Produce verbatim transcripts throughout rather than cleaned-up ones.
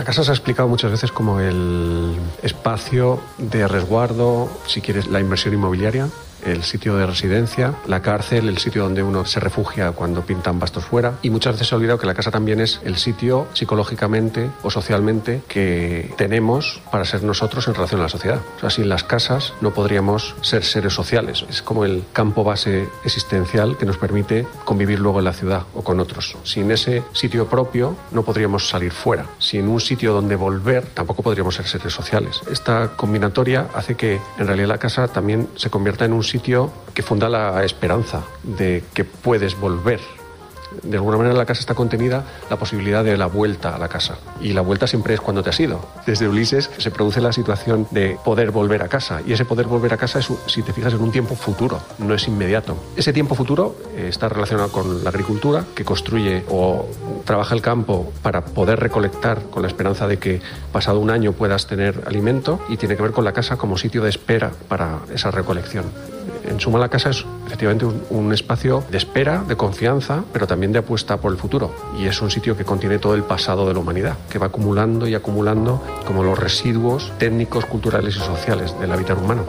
La casa se ha explicado muchas veces como el espacio de resguardo, si quieres, la inversión inmobiliaria, el sitio de residencia, la cárcel, el sitio donde uno se refugia cuando pintan bastos fuera. Y muchas veces se ha olvidado que la casa también es el sitio psicológicamente o socialmente que tenemos para ser nosotros en relación a la sociedad. O sea, sin las casas no podríamos ser seres sociales. Es como el campo base existencial que nos permite convivir luego en la ciudad o con otros. Sin ese sitio propio no podríamos salir fuera. Sin un sitio donde volver tampoco podríamos ser seres sociales. Esta combinatoria hace que en realidad la casa también se convierta en un sitio que funda la esperanza de que puedes volver. De alguna manera en la casa está contenida la posibilidad de la vuelta a la casa. Y la vuelta siempre es cuando te has ido. Desde Ulises se produce la situación de poder volver a casa. Y ese poder volver a casa es, si te fijas, en un tiempo futuro, no es inmediato. Ese tiempo futuro eh, está relacionado con la agricultura, que construye o trabaja el campo para poder recolectar con la esperanza de que pasado un año puedas tener alimento, y tiene que ver con la casa como sitio de espera para esa recolección. En suma, la casa es efectivamente un, un espacio de espera, de confianza, pero también de apuesta por el futuro. Y es un sitio que contiene todo el pasado de la humanidad, que va acumulando y acumulando como los residuos técnicos, culturales y sociales del hábitat humano.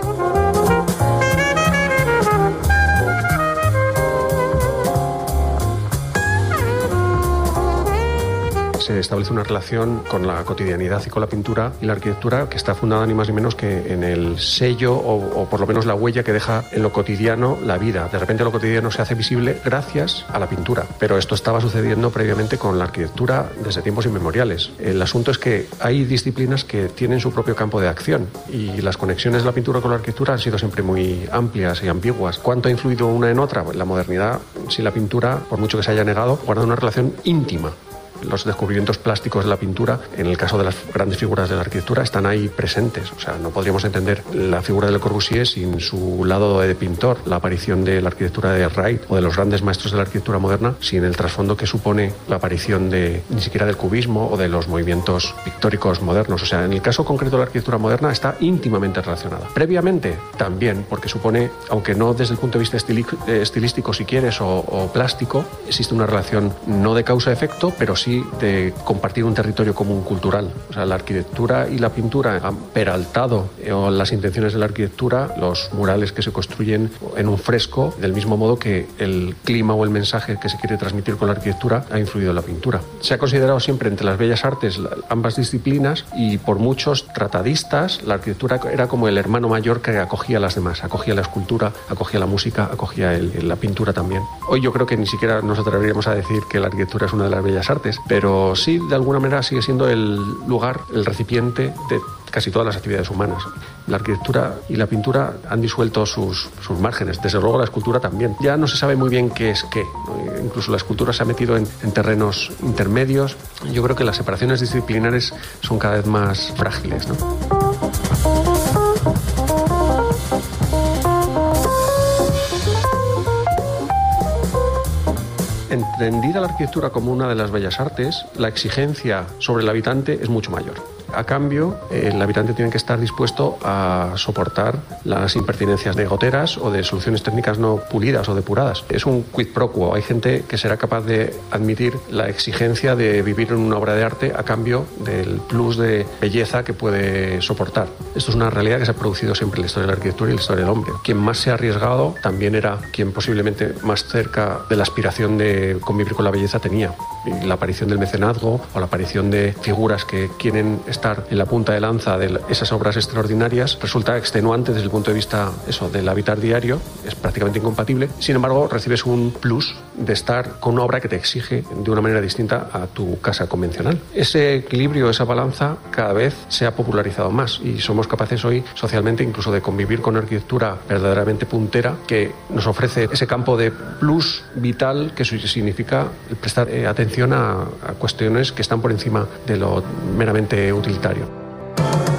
Se establece una relación con la cotidianidad y con la pintura y la arquitectura que está fundada ni más ni menos que en el sello o, o por lo menos la huella que deja en lo cotidiano la vida. De repente lo cotidiano se hace visible gracias a la pintura, pero esto estaba sucediendo previamente con la arquitectura desde tiempos inmemoriales. El asunto es que hay disciplinas que tienen su propio campo de acción y las conexiones de la pintura con la arquitectura han sido siempre muy amplias y ambiguas. ¿Cuánto ha influido una en otra? La modernidad, si la pintura, por mucho que se haya negado, guarda una relación íntima. Los descubrimientos plásticos de la pintura, en el caso de las grandes figuras de la arquitectura, están ahí presentes. O sea, no podríamos entender la figura de Le Corbusier sin su lado de pintor, la aparición de la arquitectura de Wright o de los grandes maestros de la arquitectura moderna, sin el trasfondo que supone la aparición de ni siquiera del cubismo o de los movimientos pictóricos modernos. O sea, en el caso concreto de la arquitectura moderna está íntimamente relacionada. Previamente también, porque supone, aunque no desde el punto de vista estilístico, si quieres, o, o plástico, existe una relación no de causa-efecto, pero sí de compartir un territorio común cultural. O sea, la arquitectura y la pintura han peraltado eh, las intenciones de la arquitectura, los murales que se construyen en un fresco, del mismo modo que el clima o el mensaje que se quiere transmitir con la arquitectura ha influido en la pintura. Se ha considerado siempre entre las bellas artes ambas disciplinas y por muchos tratadistas la arquitectura era como el hermano mayor que acogía a las demás, acogía la escultura, acogía la música, acogía el, la pintura también. Hoy yo creo que ni siquiera nos atreveríamos a decir que la arquitectura es una de las bellas artes, pero sí, de alguna manera sigue siendo el lugar, el recipiente de casi todas las actividades humanas. La arquitectura y la pintura han disuelto sus, sus márgenes, desde luego la escultura también. Ya no se sabe muy bien qué es qué, ¿no? Incluso la escultura se ha metido en, en terrenos intermedios. Yo creo que las separaciones disciplinares son cada vez más frágiles, ¿no? Entendida la arquitectura como una de las bellas artes, la exigencia sobre el habitante es mucho mayor. A cambio, el habitante tiene que estar dispuesto a soportar las impertinencias de goteras o de soluciones técnicas no pulidas o depuradas. Es un quid pro quo. Hay gente que será capaz de admitir la exigencia de vivir en una obra de arte a cambio del plus de belleza que puede soportar. Esto es una realidad que se ha producido siempre en la historia de la arquitectura y en la historia del hombre. Quien más se ha arriesgado también era quien posiblemente más cerca de la aspiración de convivir con la belleza tenía. Y la aparición del mecenazgo o la aparición de figuras que quieren estar en la punta de lanza de esas obras extraordinarias resulta extenuante desde el punto de vista eso, del habitar diario, es prácticamente incompatible. Sin embargo, recibes un plus de estar con una obra que te exige de una manera distinta a tu casa convencional. Ese equilibrio, esa balanza, cada vez se ha popularizado más y somos capaces hoy socialmente incluso de convivir con arquitectura verdaderamente puntera que nos ofrece ese campo de plus vital que significa prestar atención a, a cuestiones que están por encima de lo meramente utilitario.